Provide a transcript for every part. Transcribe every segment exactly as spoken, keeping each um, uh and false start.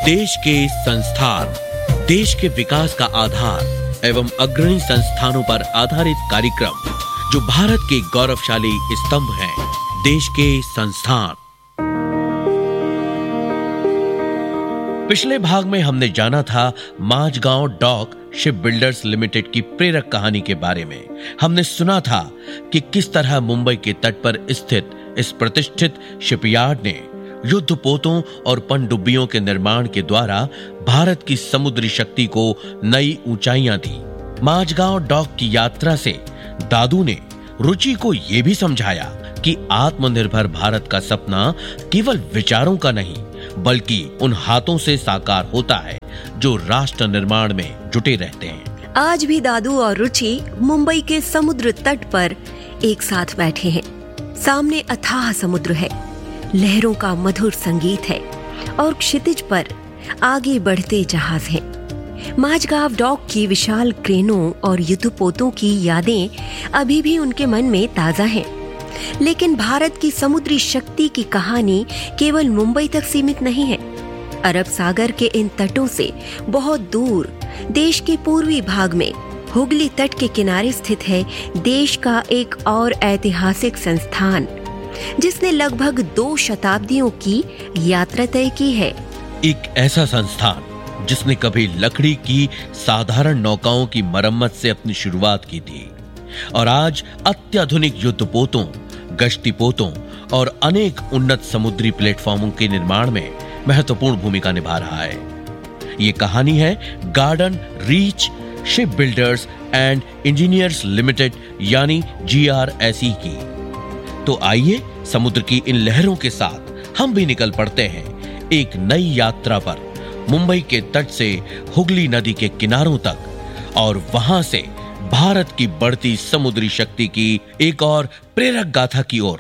देश के संस्थान, देश के विकास का आधार एवं अग्रणी संस्थानों पर आधारित कार्यक्रम जो भारत के गौरवशाली स्तंभ हैं, देश के संस्थान। पिछले भाग में हमने जाना था Mazagaon dock ship builders limited की प्रेरक कहानी के बारे में। हमने सुना था कि किस तरह मुंबई के तट पर स्थित इस प्रतिष्ठित शिपयार्ड ने युद्धपोतों और पनडुब्बियों के निर्माण के द्वारा भारत की समुद्री शक्ति को नई ऊंचाइयां दी। माझगांव डॉक की यात्रा से दादू ने रुचि को यह भी समझाया कि आत्मनिर्भर भारत का सपना केवल विचारों का नहीं बल्कि उन हाथों से साकार होता है जो राष्ट्र निर्माण में जुटे रहते हैं। आज भी दादू और रुचि मुंबई के समुद्र तट पर एक साथ बैठे हैं। सामने अथाह समुद्र है, लहरों का मधुर संगीत है और क्षितिज पर आगे बढ़ते जहाज हैं। माझगांव डॉक की विशाल क्रेनों और युद्धपोतों की यादें अभी भी उनके मन में ताजा हैं। लेकिन भारत की समुद्री शक्ति की कहानी केवल मुंबई तक सीमित नहीं है। अरब सागर के इन तटों से बहुत दूर देश के पूर्वी भाग में हुगली तट के किनारे स्थित है देश का एक और ऐतिहासिक संस्थान जिसने लगभग दो शताब्दियों की यात्रा तय की है। एक ऐसा संस्थान जिसने कभी लकड़ी की साधारण नौकाओं की मरम्मत से अपनी शुरुआत की थी और आज अत्याधुनिक युद्धपोतों, गश्तीपोतों और अनेक उन्नत समुद्री प्लेटफॉर्मों के निर्माण में महत्वपूर्ण भूमिका निभा रहा है। ये कहानी है garden reach ship builders and engineers limited यानी जी आर एस ई की। तो आइए समुद्र की इन लहरों के साथ हम भी निकल पड़ते हैं एक नई यात्रा पर मुंबई के तट से हुगली नदी के किनारों तक और वहां से भारत की बढ़ती समुद्री शक्ति की एक और प्रेरक गाथा की ओर।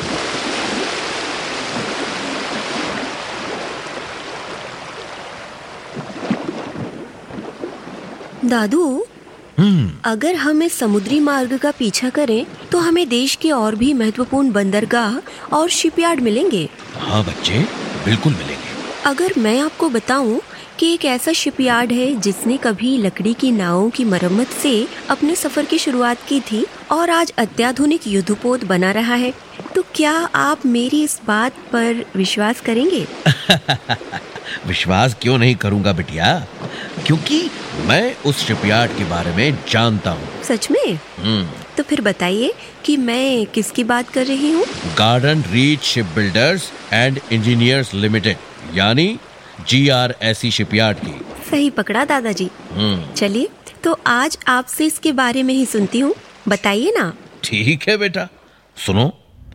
दादू, हम्म अगर हम इस समुद्री मार्ग का पीछा करें तो हमें देश के और भी महत्वपूर्ण बंदरगाह और शिपयार्ड मिलेंगे। हाँ बच्चे, बिल्कुल मिलेंगे। अगर मैं आपको बताऊं कि एक ऐसा शिपयार्ड है जिसने कभी लकड़ी की नावों की मरम्मत से अपने सफर की शुरुआत की थी और आज अत्याधुनिक युद्धपोत बना रहा है, तो क्या आप मेरी इस बात पर विश्वास करेंगे? विश्वास क्यों नहीं करूंगा बिटिया, क्योंकि मैं उस शिपयार्ड के बारे में जानता हूँ। सच में? हम्म तो फिर बताइए कि मैं किसकी बात कर रही हूँ? Garden reach ship builders and engineers limited यानी जी आर एस ई शिपयार्ड की। सही पकड़ा दादाजी। चलिए तो आज आपसे इसके बारे में ही सुनती हूँ, बताइए ना। ठीक है बेटा, सुनो।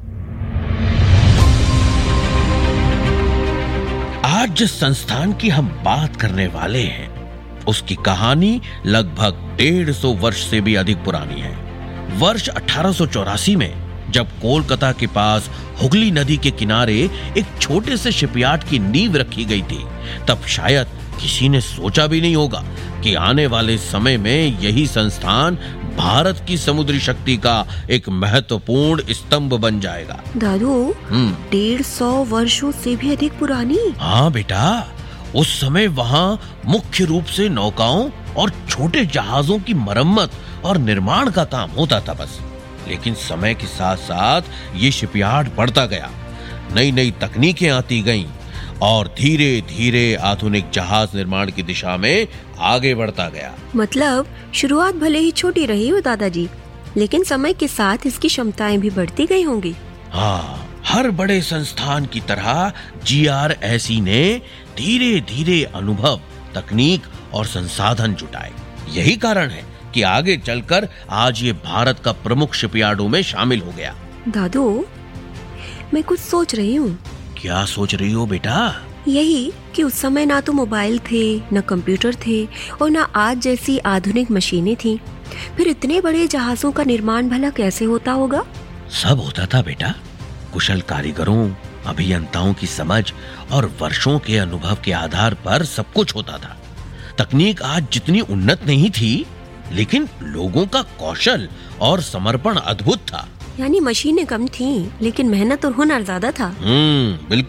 आज जिस संस्थान की हम बात करने वाले हैं उसकी कहानी लगभग डेढ़ सौ वर्ष से भी अधिक पुरानी है। वर्ष अठारह सौ चौरासी में जब कोलकाता के पास हुगली नदी के किनारे एक छोटे से शिपयार्ड की नींव रखी गई थी, तब शायद किसी ने सोचा भी नहीं होगा कि आने वाले समय में यही संस्थान भारत की समुद्री शक्ति का एक महत्वपूर्ण स्तंभ बन जाएगा। दादू, डेढ़ सौ वर्षों से भी अधिक पुरानी? हाँ बेटा, उस समय वहाँ मुख्य रूप से नौकाओं और छोटे जहाजों की मरम्मत और निर्माण का काम होता था बस। लेकिन समय के साथ साथ ये शिपयार्ड बढ़ता गया, नई नई तकनीकें आती गईं और धीरे धीरे आधुनिक जहाज निर्माण की दिशा में आगे बढ़ता गया। मतलब शुरुआत भले ही छोटी रही हो दादाजी, लेकिन समय के साथ इसकी क्षमताएं भी बढ़ती गई होंगी। हाँ, हर बड़े संस्थान की तरह जी आर एस ई ने धीरे धीरे अनुभव, तकनीक और संसाधन जुटाए। यही कारण है कि आगे चलकर आज ये भारत का प्रमुख शिपयार्डों में शामिल हो गया। दादू, मैं कुछ सोच रही हूँ। क्या सोच रही हो बेटा? यही कि उस समय ना तो मोबाइल थे, न कंप्यूटर थे और ना आज जैसी आधुनिक मशीनें थी। फिर इतने बड़े जहाजों का निर्माण भला कैसे होता होगा? सब होता था बेटा, कुशल कारीगरों, अभियंताओं की समझ और वर्षों के अनुभव के आधार पर सब कुछ होता था। तकनीक आज जितनी उन्नत नहीं थी, लेकिन लोगों का कौशल और समर्पण अद्भुत था। यानी मशीनें कम थीं, लेकिन मेहनत और हुनर ज्यादा था। हम्म बिल्कुल,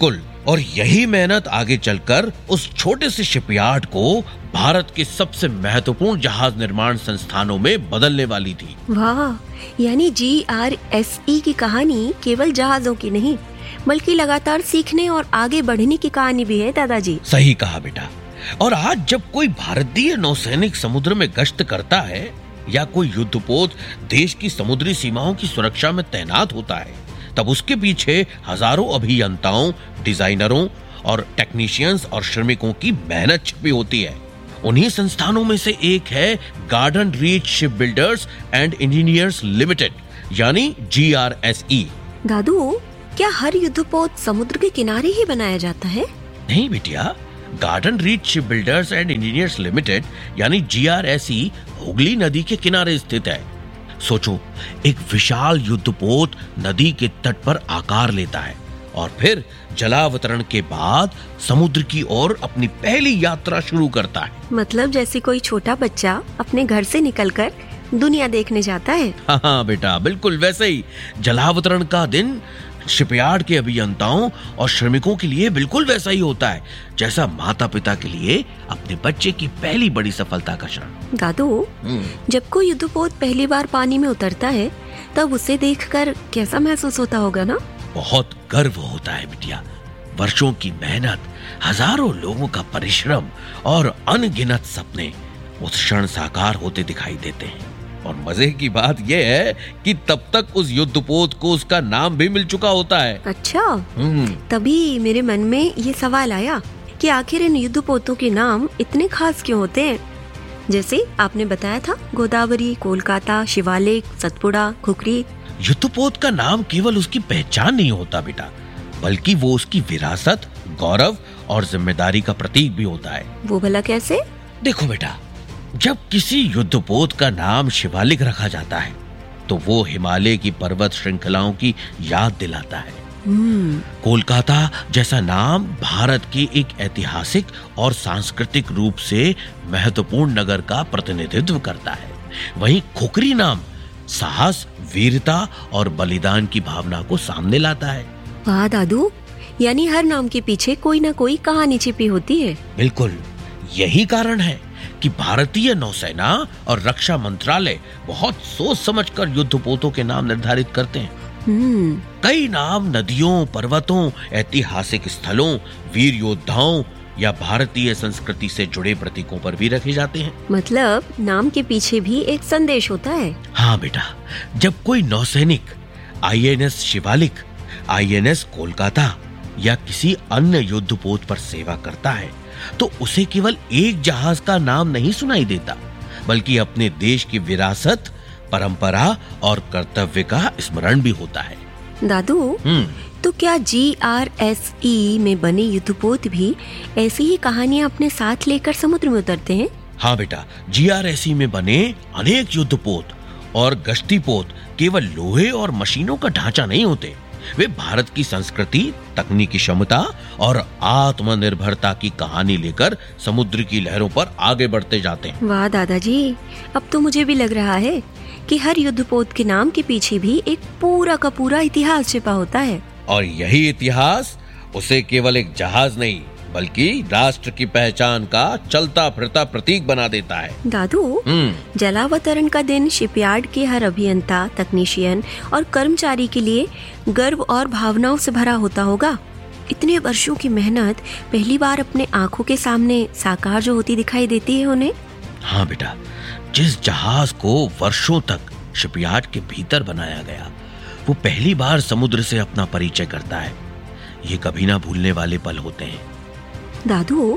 और यही मेहनत आगे चलकर उस छोटे से शिपयार्ड को भारत के सबसे महत्वपूर्ण जहाज निर्माण संस्थानों में बदलने वाली थी। वाह, यानी जी आर एस ई की कहानी केवल जहाजों की नहीं बल्कि लगातार सीखने और आगे बढ़ने की कहानी भी है दादाजी। सही कहा बेटा। और आज जब कोई भारतीय नौसैनिक समुद्र में गश्त करता है या कोई युद्धपोत देश की समुद्री सीमाओं की सुरक्षा में तैनात होता है, तब उसके पीछे हजारों अभियंताओं, डिजाइनरों और टेक्नीशियंस और श्रमिकों की मेहनत छिपी होती है। उन्हीं संस्थानों में से एक है garden reach ship builders and engineers limited, यानी जी आर एस ई। दादू, क्या हर युद्धपोत समुद्र के किनारे ही बनाया जाता है? नहीं बिटिया, garden reach ship builders and engineers limited यानी जी आर एस ई हुगली नदी के किनारे स्थित है। सोचो, एक विशाल युद्धपोत नदी के तट पर आकार लेता है और फिर जलावतरण के बाद समुद्र की ओर अपनी पहली यात्रा शुरू करता है। मतलब जैसे कोई छोटा बच्चा अपने घर से निकलकर दुनिया देखने जाता है। हाँ हाँ बेटा, बिल्कुल वैसे ही। जलावतरण का दिन शिपयार्ड के अभियंताओं और श्रमिकों के लिए बिल्कुल वैसा ही होता है जैसा माता पिता के लिए अपने बच्चे की पहली बड़ी सफलता का क्षण। दादू, जब कोई युद्धपोत पहली बार पानी में उतरता है तब उसे देखकर कैसा महसूस होता होगा ना? बहुत गर्व होता है बिटिया। वर्षों की मेहनत, हजारों लोगों का परिश्रम और अनगिनत सपने उस क्षण साकार होते दिखाई देते हैं। और मजे की बात यह है कि तब तक उस युद्धपोत को उसका नाम भी मिल चुका होता है। अच्छा, तभी मेरे मन में ये सवाल आया कि आखिर इन युद्धपोतों के नाम इतने खास क्यों होते हैं? जैसे आपने बताया था, गोदावरी, कोलकाता, शिवालिक, सतपुड़ा, खुखरी। युद्धपोत का नाम केवल उसकी पहचान नहीं होता बेटा, बल्कि वो उसकी विरासत, गौरव और जिम्मेदारी का प्रतीक भी होता है। वो भला कैसे? देखो बेटा, जब किसी युद्धपोत का नाम शिवालिक रखा जाता है तो वो हिमालय की पर्वत श्रृंखलाओं की याद दिलाता है। कोलकाता जैसा नाम भारत के एक ऐतिहासिक और सांस्कृतिक रूप से महत्वपूर्ण नगर का प्रतिनिधित्व करता है। वहीं खुखरी नाम साहस, वीरता और बलिदान की भावना को सामने लाता है। वाह दादू, यानी हर नाम के पीछे कोई ना कोई कहानी छिपी होती है। बिल्कुल, यही कारण है कि भारतीय नौसेना और रक्षा मंत्रालय बहुत सोच समझकर युद्धपोतों के नाम निर्धारित करते हैं। कई नाम नदियों, पर्वतों, ऐतिहासिक स्थलों, वीर योद्धाओं या भारतीय संस्कृति से जुड़े प्रतीकों पर भी रखे जाते हैं। मतलब नाम के पीछे भी एक संदेश होता है। हाँ बेटा, जब कोई नौसैनिक I N S Shivalik, I N S Kolkata या किसी अन्य युद्धपोत पर सेवा करता है तो उसे केवल एक जहाज का नाम नहीं सुनाई देता, बल्कि अपने देश की विरासत, परंपरा और कर्तव्य का स्मरण भी होता है। दादू, तो क्या जी आर एस ई में बने युद्धपोत भी ऐसी ही कहानियां अपने साथ लेकर समुद्र में उतरते हैं? हाँ बेटा, जी आर एस ई में बने अनेक युद्धपोत और गश्ती पोत केवल लोहे और मशीनों का ढांचा नहीं होते, वे भारत की संस्कृति, तकनीकी क्षमता और आत्मनिर्भरता की कहानी लेकर समुद्र की लहरों पर आगे बढ़ते जाते हैं। वाह दादाजी, अब तो मुझे भी लग रहा है कि हर युद्धपोत के नाम के पीछे भी एक पूरा का पूरा इतिहास छिपा होता है। और यही इतिहास उसे केवल एक जहाज नहीं बल्कि राष्ट्र की पहचान का चलता फिरता प्रतीक बना देता है। दादू, जलावतरण का दिन शिपयार्ड के हर अभियंता, तकनीशियन और कर्मचारी के लिए गर्व और भावनाओं से भरा होता होगा। इतने वर्षों की मेहनत पहली बार अपने आंखों के सामने साकार जो होती दिखाई देती है उन्हें। हाँ बेटा, जिस जहाज को वर्षों तक शिपयार्ड के भीतर बनाया गया वो पहली बार समुद्र से अपना परिचय करता है। ये कभी ना भूलने वाले पल होते हैं। दादू,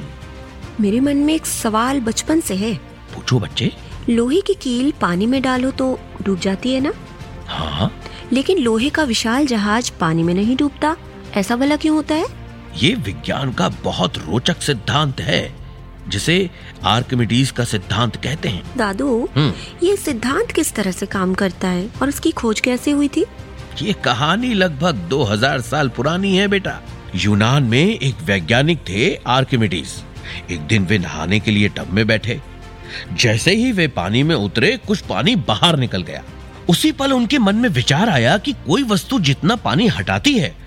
मेरे मन में एक सवाल बचपन से है। पूछो बच्चे। लोहे की कील पानी में डालो तो डूब जाती है ना? हाँ। लेकिन लोहे का विशाल जहाज पानी में नहीं डूबता, ऐसा भला क्यों होता है? ये विज्ञान का बहुत रोचक सिद्धांत है जिसे आर्किमिडीज का सिद्धांत कहते हैं। दादू, ये सिद्धांत किस तरह से काम करता है और उसकी खोज कैसे हुई थी? ये कहानी लगभग दो हज़ार साल पुरानी है बेटा। यूनान में एक वैज्ञानिक थे आर्किमिडीज। एक दिन वे नहाने के लिए टब में बैठे। जैसे ही वे पानी में उतरे कुछ पानी बाहर निकल गया। उसी पल उनके मन में विचार आया कि कोई वस्तु जितना पानी हटाती है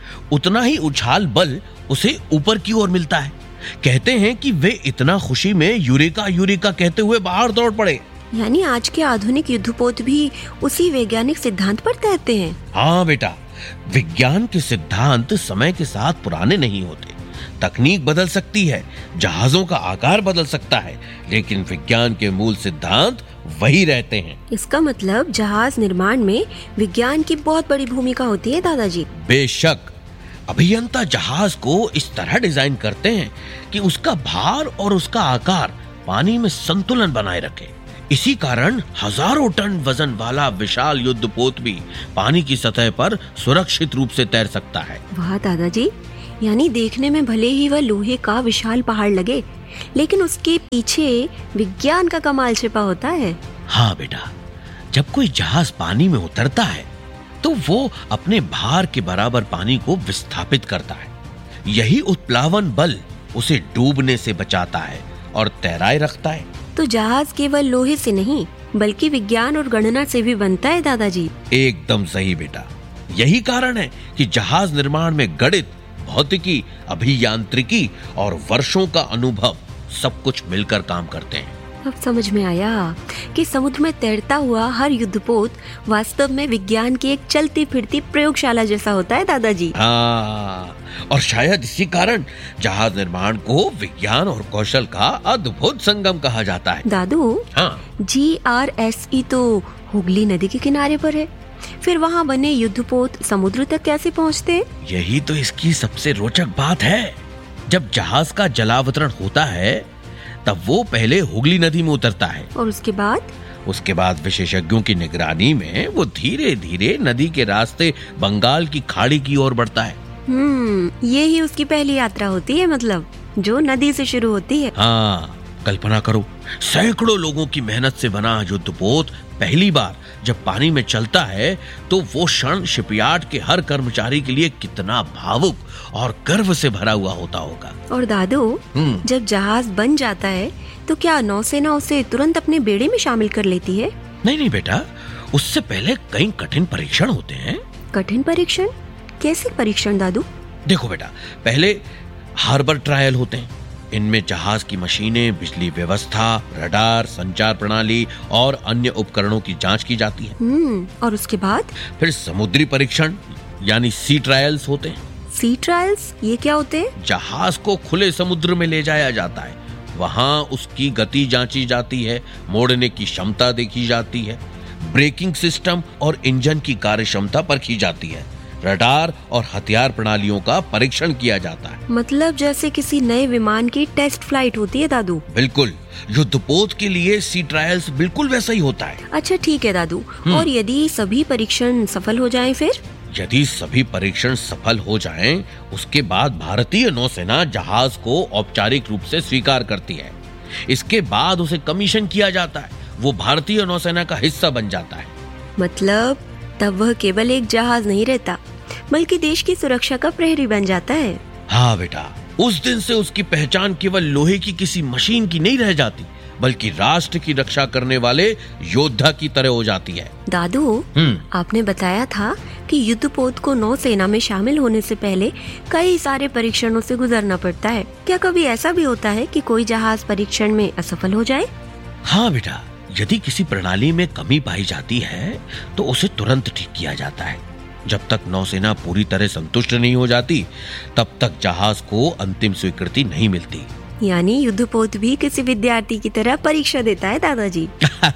उतना ही उछाल बल उसे ऊपर की ओर मिलता है। कहते हैं कि वे इतना खुशी में यूरेका यूरेका कहते हुए बाहर दौड़ पड़े। यानी आज के आधुनिक युद्धपोत भी उसी वैज्ञानिक सिद्धांत पर तैरते हैं। हाँ बेटा, विज्ञान के सिद्धांत समय के साथ पुराने नहीं होते। तकनीक बदल सकती है, जहाजों का आकार बदल सकता है, लेकिन विज्ञान के मूल सिद्धांत वही रहते हैं। इसका मतलब जहाज निर्माण में विज्ञान की बहुत बड़ी भूमिका होती है दादाजी। बेशक, अभियंता जहाज को इस तरह डिजाइन करते हैं कि उसका भार और उसका आकार पानी में संतुलन बनाए रखे। इसी कारण हजारों टन वजन वाला विशाल युद्धपोत भी पानी की सतह पर सुरक्षित रूप से तैर सकता है। वाह दादाजी, यानी देखने में भले ही वह लोहे का विशाल पहाड़ लगे, लेकिन उसके पीछे विज्ञान का कमाल छिपा होता है। हाँ बेटा, जब कोई जहाज पानी में उतरता है तो वो अपने भार के बराबर पानी को विस्थापित करता है। यही उत्प्लावन बल उसे डूबने से बचाता है और तैराए रखता है। तो जहाज केवल लोहे से नहीं बल्कि विज्ञान और गणना से भी बनता है दादाजी। एकदम सही बेटा, यही कारण है कि जहाज निर्माण में गणित, भौतिकी, अभियांत्रिकी और वर्षों का अनुभव सब कुछ मिलकर काम करते हैं। अब समझ में आया कि समुद्र में तैरता हुआ हर युद्धपोत वास्तव में विज्ञान की एक चलती फिरती प्रयोगशाला जैसा होता है दादाजी। हाँ, और शायद इसी कारण जहाज निर्माण को विज्ञान और कौशल का अद्भुत संगम कहा जाता है। दादू, हाँ, जी आर एस ई तो हुगली नदी के किनारे पर है, फिर वहाँ बने युद्धपोत समुद्र तक कैसे पहुँचते हैं? यही तो इसकी सबसे रोचक बात है। जब जहाज का जलावतरण होता है तब वो पहले हुगली नदी में उतरता है और उसके बाद उसके बाद विशेषज्ञों की निगरानी में वो धीरे धीरे नदी के रास्ते बंगाल की खाड़ी की ओर बढ़ता है। हम्म, ये ही उसकी पहली यात्रा होती है, मतलब जो नदी से शुरू होती है। हाँ, कल्पना करो, सैकड़ों लोगों की मेहनत से बना युद्धपोत पहली बार जब पानी में चलता है तो वो क्षण शिपयार्ड के हर कर्मचारी के लिए कितना भावुक और गर्व से भरा हुआ होता होगा। और दादू, जब जहाज बन जाता है तो क्या नौसेना उसे तुरंत अपने बेड़े में शामिल कर लेती है? नहीं नहीं बेटा, उससे पहले कई कठिन परीक्षण होते हैं। कठिन परीक्षण? कैसे परीक्षण दादू? देखो बेटा, पहले हार्बर ट्रायल होते हैं। इनमें जहाज की मशीनें, बिजली व्यवस्था, रडार, संचार प्रणाली और अन्य उपकरणों की जांच की जाती है। हम्म, और उसके बाद फिर समुद्री परीक्षण यानी सी ट्रायल्स होते हैं। सी ट्रायल्स ये क्या होते हैं? जहाज को खुले समुद्र में ले जाया जाता है, वहाँ उसकी गति जांची जाती है, मोड़ने की क्षमता देखी जाती है, ब्रेकिंग सिस्टम और इंजन की कार्य क्षमता परखी जाती है, रडार और हथियार प्रणालियों का परीक्षण किया जाता है। मतलब जैसे किसी नए विमान की टेस्ट फ्लाइट होती है दादू? बिल्कुल, युद्धपोत के लिए सी ट्रायल्स बिल्कुल वैसा ही होता है। अच्छा ठीक है दादू, और यदि सभी परीक्षण सफल हो जाएं फिर? यदि सभी परीक्षण सफल हो जाएं, उसके बाद भारतीय नौसेना जहाज को औपचारिक रूप से स्वीकार करती है। इसके बाद उसे कमीशन किया जाता है, वो भारतीय नौसेना का हिस्सा बन जाता है। मतलब तब वह केवल एक जहाज नहीं रहता बल्कि देश की सुरक्षा का प्रहरी बन जाता है। हाँ बेटा, उस दिन से उसकी पहचान केवल लोहे की किसी मशीन की नहीं रह जाती, बल्कि राष्ट्र की रक्षा करने वाले योद्धा की तरह हो जाती है। दादू, आपने बताया था कि युद्धपोत को नौसेना में शामिल होने से पहले कई सारे परीक्षणों से गुजरना पड़ता है। क्या कभी ऐसा भी होता है कि कोई जहाज परीक्षण में असफल हो जाए? हाँ बेटा, यदि किसी प्रणाली में कमी पाई जाती है तो उसे तुरंत ठीक किया जाता है। जब तक नौसेना पूरी तरह संतुष्ट नहीं हो जाती, तब तक जहाज को अंतिम स्वीकृति नहीं मिलती। यानी युद्धपोत भी किसी विद्यार्थी की तरह परीक्षा देता है दादाजी।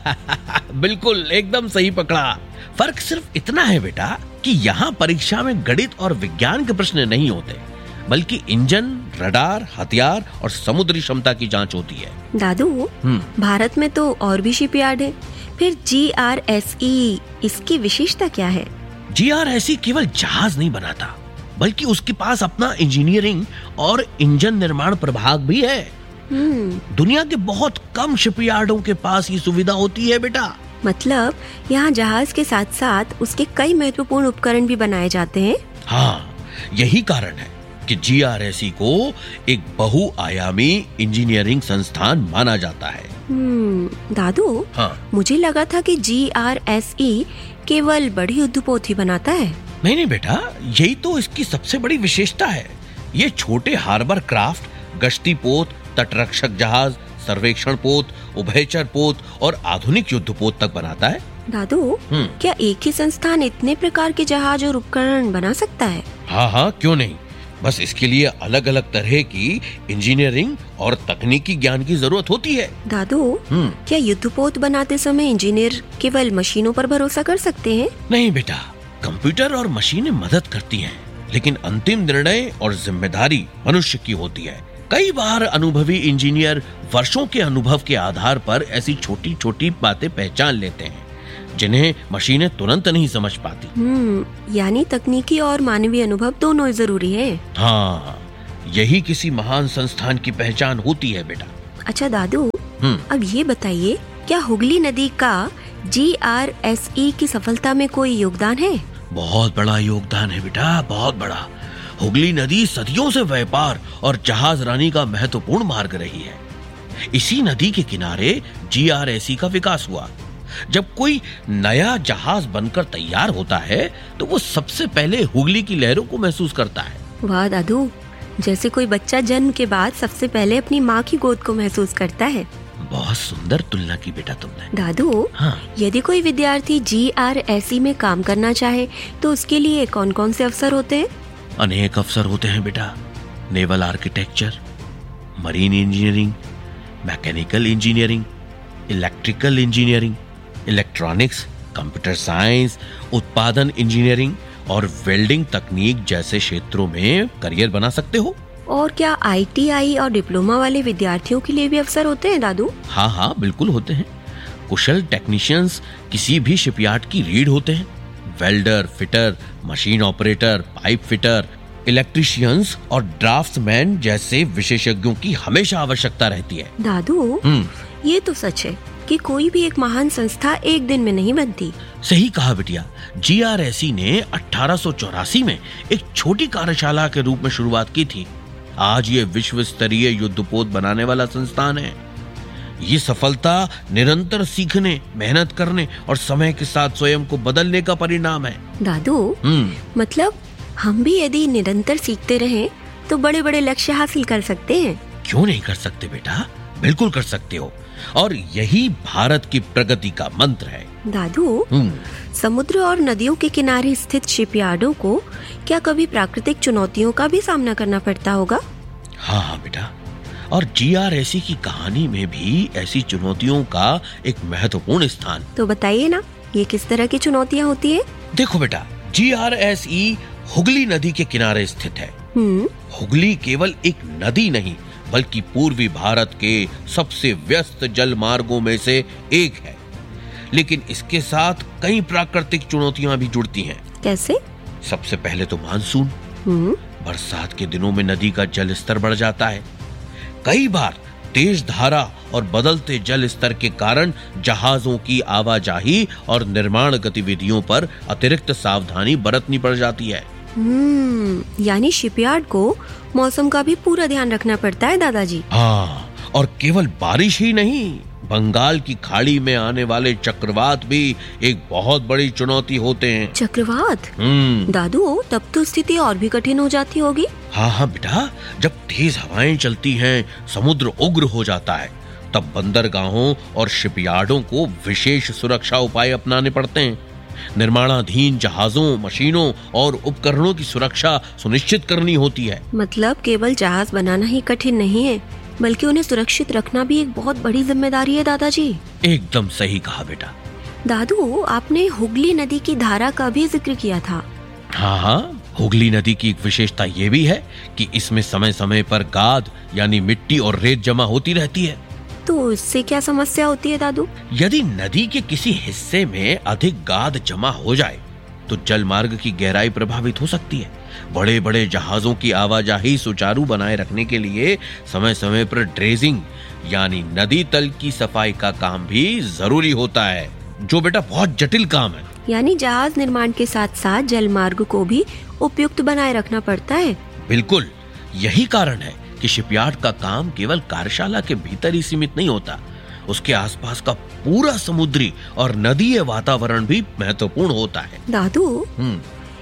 बिल्कुल, एकदम सही पकड़ा। फर्क सिर्फ इतना है बेटा कि यहाँ परीक्षा में गणित और विज्ञान के प्रश्न नहीं होते, बल्कि इंजन, रडार, हथियार और समुद्री क्षमता की जांच होती है। दादू, भारत में तो और भी शिपयार्ड है, फिर जी आर एस ई इसकी विशेषता क्या है? जी आर एस ई केवल जहाज नहीं बनाता, बल्कि उसके पास अपना इंजीनियरिंग और इंजन निर्माण प्रभाग भी है। दुनिया के बहुत कम शिपयार्डों के पास ये सुविधा होती है बेटा। मतलब यहाँ जहाज के साथ साथ उसके कई महत्वपूर्ण उपकरण भी बनाए जाते हैं। हाँ, यही कारण है कि जी आर एस ई को एक बहुआयामी इंजीनियरिंग संस्थान माना जाता है। हम्म, दादू, हाँ, मुझे लगा था कि जी आर एस ई केवल बड़ी युद्धपोत ही बनाता है। नहीं नहीं बेटा, यही तो इसकी सबसे बड़ी विशेषता है। ये छोटे हार्बर क्राफ्ट गश्ती पोत, तटरक्षक जहाज, सर्वेक्षण पोत, उभयचर पोत और आधुनिक युद्ध पोत तक बनाता है। दादू, क्या एक ही संस्थान इतने प्रकार के जहाज और उपकरण बना सकता है? हाँ हाँ, क्यों नहीं। बस इसके लिए अलग अलग तरह की इंजीनियरिंग और तकनीकी ज्ञान की जरूरत होती है। दादू, क्या युद्धपोत बनाते समय इंजीनियर केवल मशीनों पर भरोसा कर सकते हैं? नहीं बेटा, कंप्यूटर और मशीनें मदद करती हैं, लेकिन अंतिम निर्णय और जिम्मेदारी मनुष्य की होती है। कई बार अनुभवी इंजीनियर वर्षों के अनुभव के आधार पर ऐसी छोटी छोटी बातें पहचान लेते हैं जिन्हें मशीनें तुरंत नहीं समझ पाती। हम्म, यानी तकनीकी और मानवीय अनुभव दोनों जरूरी है। हाँ, यही किसी महान संस्थान की पहचान होती है बेटा। अच्छा दादू, अब ये बताइए, क्या हुगली नदी का जी आर एस ई की सफलता में कोई योगदान है? बहुत बड़ा योगदान है बेटा, बहुत बड़ा। हुगली नदी सदियों से व्यापार और जहाज रानी का महत्वपूर्ण मार्ग रही है। इसी नदी के किनारे जी आर एस ई का विकास हुआ। जब कोई नया जहाज बनकर तैयार होता है तो वो सबसे पहले हुगली की लहरों को महसूस करता है। वाह दादू, जैसे कोई बच्चा जन्म के बाद सबसे पहले अपनी माँ की गोद को महसूस करता है। बहुत सुंदर तुलना की बेटा तुमने। दादू, हाँ। यदि कोई विद्यार्थी जी आर एस ई में काम करना चाहे तो उसके लिए कौन कौन से अवसर होते हैं? अनेक अवसर होते हैं बेटा। Naval architecture, marine engineering, mechanical engineering, electrical engineering, electronics, computer science, उत्पादन इंजीनियरिंग और वेल्डिंग तकनीक जैसे क्षेत्रों में करियर बना सकते हो। और क्या आई टी आई और डिप्लोमा वाले विद्यार्थियों के लिए भी अवसर होते हैं दादू? हाँ हाँ, बिल्कुल होते हैं। कुशल टेक्नीशियंस किसी भी शिपयार्ड की रीढ़ होते हैं। Welder, fitter, machine operator, pipe fitter, electricians और ड्राफ्ट्समैन जैसे विशेषज्ञों की हमेशा आवश्यकता रहती है। दादू, ये तो सच है कि कोई भी एक महान संस्था एक दिन में नहीं बनती। सही कहा बिटिया। जी आर एस ई ने अठारह सौ चौरासी में एक छोटी कार्यशाला के रूप में शुरुआत की थी। आज ये विश्व स्तरीय युद्धपोत बनाने वाला संस्थान है। ये सफलता निरंतर सीखने, मेहनत करने और समय के साथ स्वयं को बदलने का परिणाम है। दादू, मतलब हम भी यदि निरंतर सीखते रहें तो बड़े बड़े लक्ष्य हासिल कर सकते हैं। क्यों नहीं कर सकते बेटा, बिल्कुल कर सकते हो। और यही भारत की प्रगति का मंत्र है। दादू, समुद्र और नदियों के किनारे स्थित शिपयार्डों को क्या कभी प्राकृतिक चुनौतियों का भी सामना करना पड़ता होगा? हाँ हाँ बेटा, और जी आर एस ई की कहानी में भी ऐसी चुनौतियों का एक महत्वपूर्ण स्थान। तो बताइए ना, ये किस तरह की चुनौतियाँ होती है? देखो बेटा, जी आर एस ई हुगली नदी के किनारे स्थित है। हुगली केवल एक नदी नहीं बल्कि पूर्वी भारत के सबसे व्यस्त जल मार्गों में से एक है। लेकिन इसके साथ कई प्राकृतिक चुनौतियां भी जुड़ती हैं। कैसे? सबसे पहले तो मानसून। बरसात के दिनों में नदी का जल स्तर बढ़ जाता है। कई बार तेज धारा और बदलते जल स्तर के कारण जहाजों की आवाजाही और निर्माण गतिविधियों पर अतिरिक्त सावधानी बरतनी पड़ जाती है। हम्म, यानी शिपयार्ड को मौसम का भी पूरा ध्यान रखना पड़ता है दादाजी। हाँ, और केवल बारिश ही नहीं, बंगाल की खाड़ी में आने वाले चक्रवात भी एक बहुत बड़ी चुनौती होते हैं। चक्रवात? दादू, तब तो स्थिति और भी कठिन हो जाती होगी। हाँ हाँ बेटा, जब तेज हवाएं चलती हैं, समुद्र उग्र हो जाता है, तब बंदरगाहों और शिपयार्डों को विशेष सुरक्षा उपाय अपनाने पड़ते हैं। निर्माणाधीन जहाजों, मशीनों और उपकरणों की सुरक्षा सुनिश्चित करनी होती है। मतलब केवल जहाज बनाना ही कठिन नहीं है, बल्कि उन्हें सुरक्षित रखना भी एक बहुत बड़ी जिम्मेदारी है दादाजी। एकदम सही कहा बेटा। दादू, आपने हुगली नदी की धारा का भी जिक्र किया था। हाँ हाँ, हुगली नदी की एक विशेषता ये भी है कि इसमें समय समय पर गाद यानी मिट्टी और रेत जमा होती रहती है। तो इससे क्या समस्या होती है दादू? यदि नदी के किसी हिस्से में अधिक गाद जमा हो जाए तो जल मार्ग की गहराई प्रभावित हो सकती है। बड़े बड़े जहाजों की आवाजाही सुचारू बनाए रखने के लिए समय समय पर ड्रेजिंग यानी नदी तल की सफाई का काम भी जरूरी होता है, जो बेटा बहुत जटिल काम है। यानी जहाज निर्माण के साथ साथ जल मार्ग को भी उपयुक्त बनाए रखना पड़ता है। बिल्कुल, यही कारण है कि शिपयार्ड का काम केवल कार्यशाला के भीतर ही सीमित नहीं होता। उसके आसपास का पूरा समुद्री और नदीय वातावरण भी महत्वपूर्ण होता है। दादू,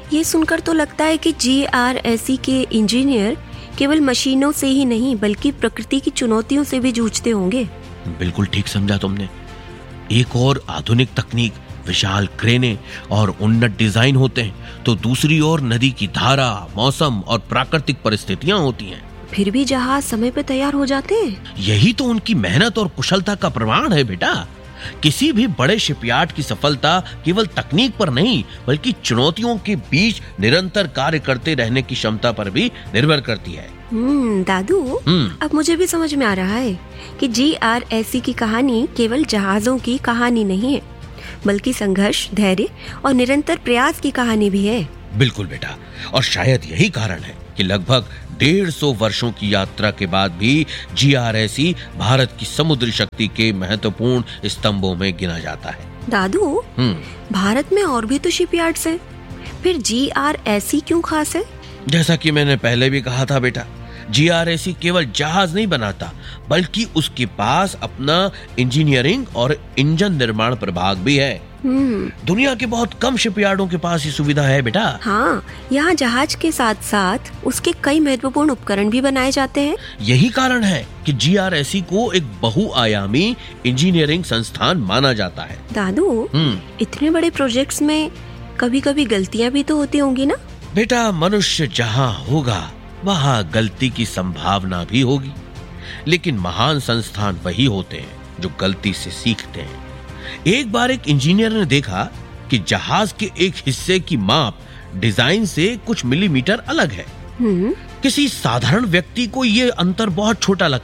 ये सुनकर तो लगता है कि जी आर एस ई के इंजीनियर केवल मशीनों से ही नहीं बल्कि प्रकृति की चुनौतियों से भी जूझते होंगे। बिल्कुल ठीक समझा तुमने। एक और आधुनिक तकनीक, विशाल क्रेने और उन्नत डिजाइन होते हैं, तो दूसरी ओर नदी की धारा, मौसम और प्राकृतिक परिस्थितियां होती हैं। फिर भी जहाज समय पे तैयार हो जाते हैं। यही तो उनकी मेहनत और कुशलता का प्रमाण है बेटा। किसी भी बड़े शिपयार्ड की सफलता केवल तकनीक पर नहीं बल्कि चुनौतियों के बीच निरंतर कार्य करते रहने की क्षमता पर भी निर्भर करती है। हम्म दादू, अब मुझे भी समझ में आ रहा है कि जी आर एस ई की कहानी केवल जहाजों की कहानी नहीं है बल्कि संघर्ष, धैर्य और निरंतर प्रयास की कहानी भी है। बिल्कुल बेटा, और शायद यही कारण है कि लगभग डेढ़ सौ वर्षों की यात्रा के बाद भी जी आर एस ई भारत की समुद्री शक्ति के महत्वपूर्ण स्तंभों में गिना जाता है। दादू, भारत में और भी तो शिपयार्ड्स हैं, फिर जी आर एस ई क्यों खास है? जैसा कि मैंने पहले भी कहा था बेटा, जी आर एस ई केवल जहाज नहीं बनाता बल्कि उसके पास अपना इंजीनियरिंग और इंजन निर्माण प्रभाग भी है। दुनिया के बहुत कम शिपयार्डों के पास ये सुविधा है बेटा। हाँ, यहाँ जहाज के साथ साथ उसके कई महत्वपूर्ण उपकरण भी बनाए जाते हैं। यही कारण है कि जी आर एस ई को एक बहुआयामी इंजीनियरिंग संस्थान माना जाता है। दादू, इतने बड़े प्रोजेक्ट्स में कभी कभी गलतियाँ भी तो होती होंगी ना? बेटा, मनुष्य जहाँ होगा वहाँ गलती की संभावना भी होगी, लेकिन महान संस्थान वही होते हैं जो गलती से सीखते हैं। एक बार एक इंजीनियर ने देखा कि जहाज के एक हिस्से की माप डिजाइन से कुछ मिलीमीटर अलग है। किसी साधारण व्यक्ति को यह अंतर बहुत छोटा लगता,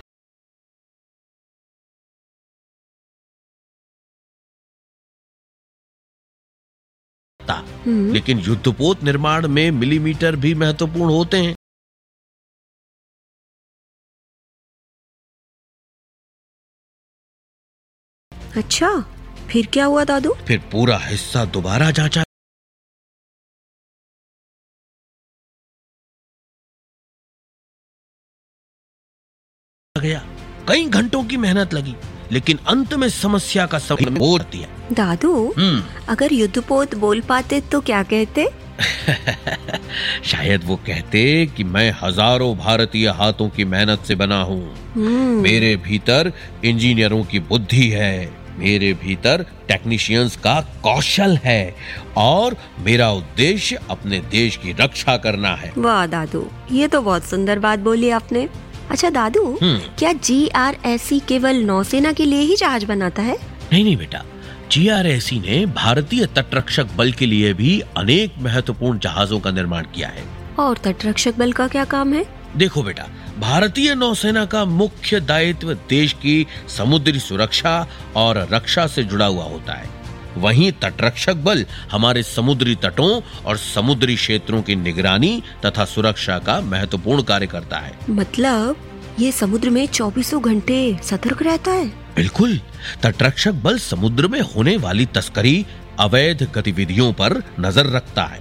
लेकिन युद्धपोत निर्माण में मिलीमीटर भी महत्वपूर्ण होते हैं। अच्छा, फिर क्या हुआ दादू? फिर पूरा हिस्सा दोबारा जांचा गया। कई घंटों की मेहनत लगी, लेकिन अंत में समस्या का समाधान हो दिया। दादू, अगर युद्धपोत बोल पाते तो क्या कहते? शायद वो कहते कि मैं हजारों भारतीय हाथों की मेहनत से बना हूँ। मेरे भीतर इंजीनियरों की बुद्धि है, मेरे भीतर टेक्नीशियंस का कौशल है और मेरा उद्देश्य अपने देश की रक्षा करना है। वाह दादू, ये तो बहुत सुंदर बात बोली आपने। अच्छा दादू, क्या जी आर एस ई केवल नौसेना के लिए ही जहाज बनाता है? नहीं नहीं बेटा, जी आर एस ई ने भारतीय तटरक्षक बल के लिए भी अनेक महत्वपूर्ण जहाजों का निर्माण किया है। और तटरक्षक बल का क्या काम है? देखो बेटा, भारतीय नौसेना का मुख्य दायित्व देश की समुद्री सुरक्षा और रक्षा से जुड़ा हुआ होता है। वहीं तटरक्षक बल हमारे समुद्री तटों और समुद्री क्षेत्रों की निगरानी तथा सुरक्षा का महत्वपूर्ण कार्य करता है। मतलब ये समुद्र में चौबीसों घंटे सतर्क रहता है? बिल्कुल, तटरक्षक बल समुद्र में होने वाली तस्करी, अवैध गतिविधियों पर नजर रखता है।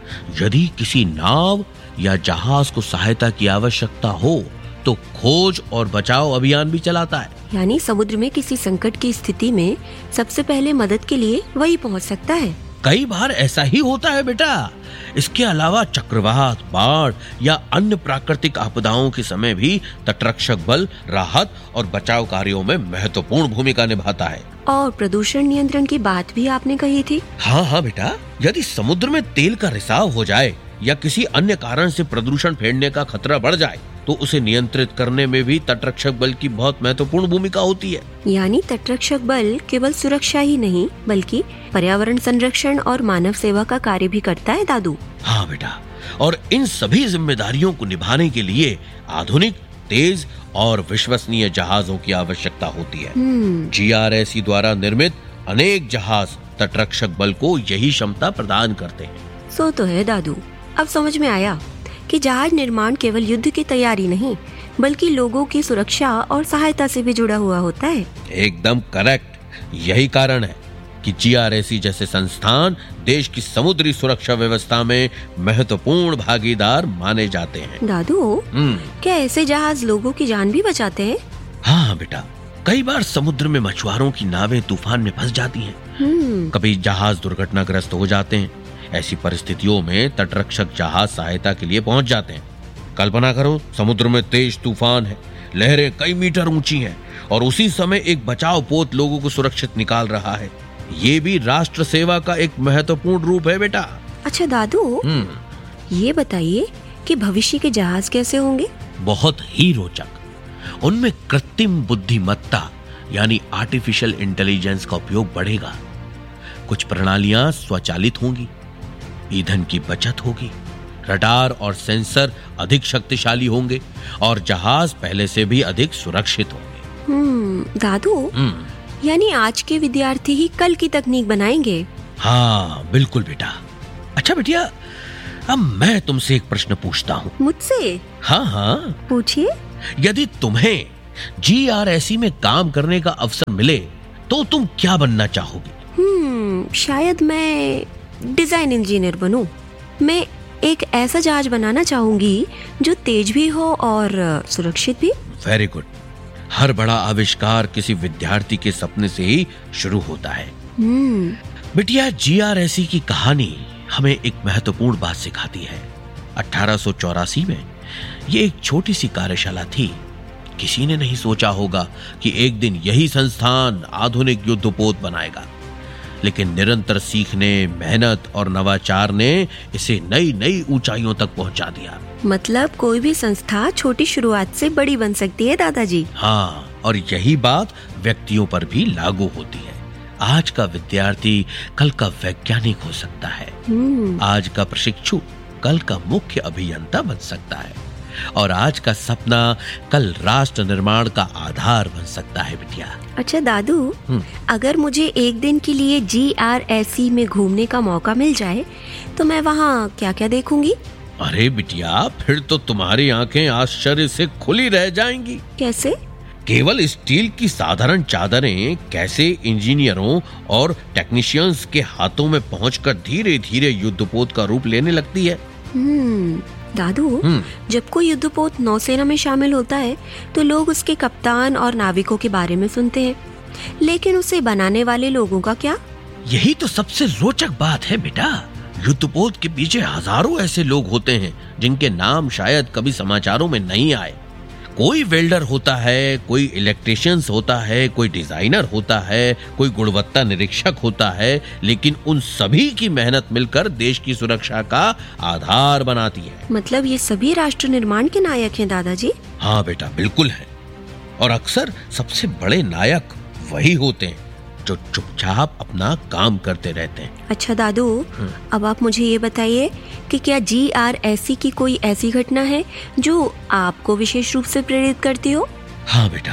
यदि किसी नाव या जहाज को सहायता की आवश्यकता हो तो खोज और बचाव अभियान भी चलाता है। यानी समुद्र में किसी संकट की स्थिति में सबसे पहले मदद के लिए वही पहुंच सकता है। कई बार ऐसा ही होता है बेटा। इसके अलावा चक्रवात, बाढ़ या अन्य प्राकृतिक आपदाओं के समय भी तटरक्षक बल राहत और बचाव कार्यों में महत्वपूर्ण भूमिका निभाता है। और प्रदूषण नियंत्रण की बात भी आपने कही थी। हाँ हाँ बेटा, यदि समुद्र में तेल का रिसाव हो जाए या किसी अन्य कारण से प्रदूषण फैलने का खतरा बढ़ जाए तो उसे नियंत्रित करने में भी तटरक्षक बल की बहुत महत्वपूर्ण भूमिका होती है। यानी तटरक्षक बल केवल सुरक्षा ही नहीं बल्कि पर्यावरण संरक्षण और मानव सेवा का कार्य भी करता है दादू। हाँ बेटा, और इन सभी जिम्मेदारियों को निभाने के लिए आधुनिक, तेज और विश्वसनीय जहाजों की आवश्यकता होती है। जी आर एस ई द्वारा निर्मित अनेक जहाज तटरक्षक बल को यही क्षमता प्रदान करते हैं। सो तो है दादू, अब समझ में आया कि जहाज निर्माण केवल युद्ध की तैयारी नहीं बल्कि लोगों की सुरक्षा और सहायता से भी जुड़ा हुआ होता है। एकदम करेक्ट। यही कारण है कि जी आर एस ई जैसे संस्थान देश की समुद्री सुरक्षा व्यवस्था में महत्वपूर्ण भागीदार माने जाते हैं। दादू, क्या ऐसे जहाज लोगों की जान भी बचाते हैं? हाँ बेटा, कई बार समुद्र में मछुआरों की नावें तूफान में फंस जाती हैं। कभी जहाज दुर्घटनाग्रस्त हो जाते हैं ऐसी परिस्थितियों में तटरक्षक जहाज सहायता के लिए पहुंच जाते हैं। कल्पना करो, समुद्र में तेज तूफान है, लहरें कई मीटर ऊंची हैं और उसी समय एक बचाव पोत लोगों को सुरक्षित निकाल रहा है। ये भी राष्ट्र सेवा का एक महत्वपूर्ण रूप है बेटा। अच्छा दादू, ये बताइए कि भविष्य के जहाज कैसे होंगे? बहुत ही रोचक। उनमें कृत्रिम बुद्धिमत्ता यानी आर्टिफिशियल इंटेलिजेंस का उपयोग बढ़ेगा। कुछ प्रणालियां स्वचालित होंगी, ईंधन की बचत होगी, रडार और सेंसर अधिक शक्तिशाली होंगे और जहाज पहले से भी अधिक सुरक्षित होंगे। हम्म, दादू, यानी आज के विद्यार्थी ही कल की तकनीक बनाएंगे। हाँ बिल्कुल बेटा। अच्छा बेटिया, अब मैं तुमसे एक प्रश्न पूछता हूँ। मुझसे? हाँ हाँ पूछिए। यदि तुम्हें जी आर एस ई में काम करने का अवसर मिले तो तुम क्या बनना चाहोगी? हम्म, शायद मैं डिजाइन इंजीनियर बनूं। मैं एक ऐसा जहाज बनाना चाहूंगी जो तेज भी हो और सुरक्षित भी। Very good. हर बड़ा आविष्कार किसी विद्यार्थी के सपने से ही शुरू होता है। हम्म, बिटिया, जी आर एस ई की कहानी हमें एक महत्वपूर्ण बात सिखाती है। अठारह सौ चौरासी में ये एक छोटी सी कार्यशाला थी। किसी ने नहीं सोचा होगा कि एक दिन यही संस्थान आधुनिक युद्धपोत बनाएगा, लेकिन निरंतर सीखने, मेहनत और नवाचार ने इसे नई नई ऊंचाइयों तक पहुंचा दिया। मतलब कोई भी संस्था छोटी शुरुआत से बड़ी बन सकती है दादाजी। हाँ, और यही बात व्यक्तियों पर भी लागू होती है। आज का विद्यार्थी कल का वैज्ञानिक हो सकता है, आज का प्रशिक्षु कल का मुख्य अभियंता बन सकता है और आज का सपना कल राष्ट्र निर्माण का आधार बन सकता है बिटिया। अच्छा दादू, अगर मुझे एक दिन के लिए जी आर एस ई में घूमने का मौका मिल जाए तो मैं वहाँ क्या क्या देखूंगी? अरे बिटिया, फिर तो तुम्हारी आंखें आश्चर्य से खुली रह जाएंगी। कैसे? केवल स्टील की साधारण चादरें कैसे इंजीनियरों और टेक्नीशियंस के हाथों में पहुंचकर धीरे धीरे युद्धपोत का रूप लेने लगती है। हम्म, दादू, जब कोई युद्धपोत नौसेना में शामिल होता है तो लोग उसके कप्तान और नाविकों के बारे में सुनते हैं, लेकिन उसे बनाने वाले लोगों का क्या? यही तो सबसे रोचक बात है बेटा। युद्धपोत के पीछे हजारों ऐसे लोग होते हैं जिनके नाम शायद कभी समाचारों में नहीं आए। कोई वेल्डर होता है, कोई इलेक्ट्रिशियंस होता है, कोई डिजाइनर होता है, कोई गुणवत्ता निरीक्षक होता है, लेकिन उन सभी की मेहनत मिलकर देश की सुरक्षा का आधार बनाती है। मतलब ये सभी राष्ट्र निर्माण के नायक हैं दादाजी? हाँ बेटा, बिल्कुल है। और अक्सर सबसे बड़े नायक वही होते हैं जो चुपचाप अपना काम करते रहते हैं। अच्छा दादू, अब आप मुझे ये बताइए कि क्या जी आर एस ई की कोई ऐसी घटना है जो आपको विशेष रूप से प्रेरित करती हो? हाँ बेटा,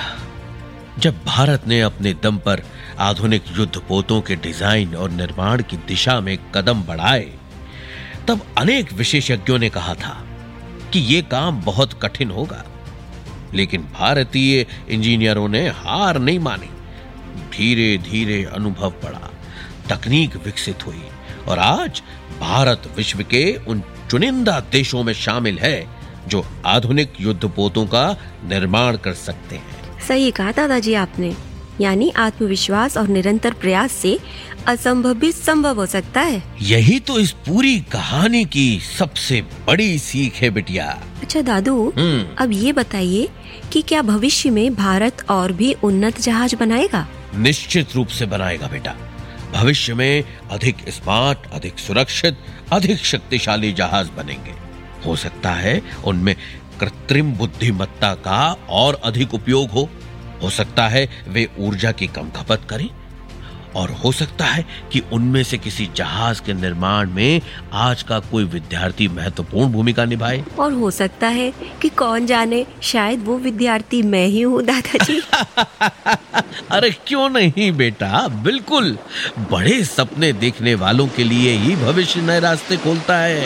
जब भारत ने अपने दम पर आधुनिक युद्धपोतों के डिजाइन और निर्माण की दिशा में कदम बढ़ाए, तब अनेक विशेषज्ञों ने कहा था कि ये काम बहुत कठिन होगा, लेकिन भारतीय इंजीनियरों ने हार नहीं मानी। धीरे धीरे अनुभव बढ़ा, तकनीक विकसित हुई और आज भारत विश्व के उन चुनिंदा देशों में शामिल है जो आधुनिक युद्धपोतों का निर्माण कर सकते हैं। सही कहा दादाजी आपने, यानी आत्मविश्वास और निरंतर प्रयास से असंभव भी संभव हो सकता है। यही तो इस पूरी कहानी की सबसे बड़ी सीख है बिटिया। अच्छा दादू, अब ये बताइए कि क्या भविष्य में भारत और भी उन्नत जहाज बनाएगा? निश्चित रूप से बनाएगा बेटा। भविष्य में अधिक स्मार्ट, अधिक सुरक्षित, अधिक शक्तिशाली जहाज बनेंगे। हो सकता है उनमें कृत्रिम बुद्धिमत्ता का और अधिक उपयोग हो हो सकता है वे ऊर्जा की कम खपत करें और हो सकता है कि उनमें से किसी जहाज के निर्माण में आज का कोई विद्यार्थी महत्वपूर्ण भूमिका निभाए। और हो सकता है कि कौन जाने, शायद वो विद्यार्थी मैं ही हूँ दादाजी। अरे क्यों नहीं बेटा, बिल्कुल। बड़े सपने देखने वालों के लिए ही भविष्य नए रास्ते खोलता है।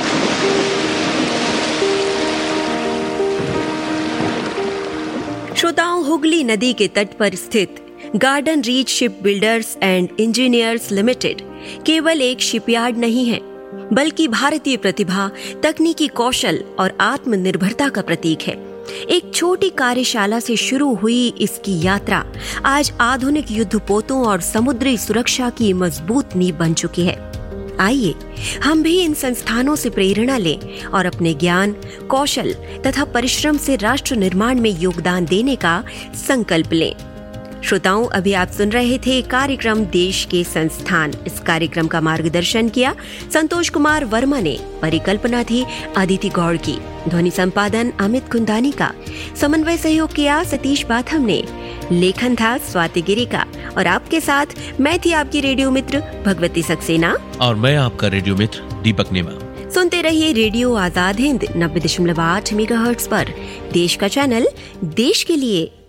श्रोताओं, हुगली नदी के तट पर स्थित garden reach ship builders and engineers limited केवल एक शिपयार्ड नहीं है, बल्कि भारतीय प्रतिभा, तकनीकी कौशल और आत्मनिर्भरता का प्रतीक है। एक छोटी कार्यशाला से शुरू हुई इसकी यात्रा आज आधुनिक युद्धपोतों और समुद्री सुरक्षा की मजबूत नींव बन चुकी है। आइए हम भी इन संस्थानों से प्रेरणा लें और अपने ज्ञान, कौशल तथा परिश्रम से राष्ट्र निर्माण में योगदान देने का संकल्प लें। श्रोताओं, अभी आप सुन रहे थे कार्यक्रम देश के संस्थान। इस कार्यक्रम का मार्गदर्शन किया संतोष कुमार वर्मा ने, परिकल्पना थी अदिति गौड़ की, ध्वनि संपादन अमित कुंदानी का, समन्वय सहयोग किया सतीश बाथम ने, लेखन था स्वाति गिरी का और आपके साथ मैं थी आपकी रेडियो मित्र भगवती सक्सेना और मैं आपका रेडियो मित्र दीपक नेमा। सुनते रहिए रेडियो आजाद हिंद नब्बे दशमलव आठ मेगाहर्ट्ज पर, देश का चैनल, देश के लिए।